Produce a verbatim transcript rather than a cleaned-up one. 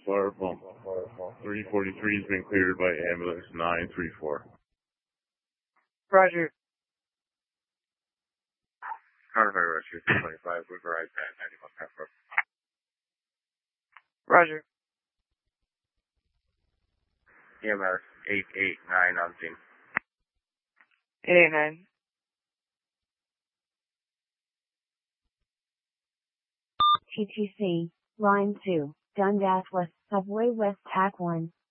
Waterfall. three forty-three has been cleared by ambulance nine three four. Roger. Counter fire rescue two twenty-five, River iPad ninety-one Pepper. Roger. E M S eight eight nine on scene. eight eight nine. T T C, line two, Dundas West, Subway West, Tack one.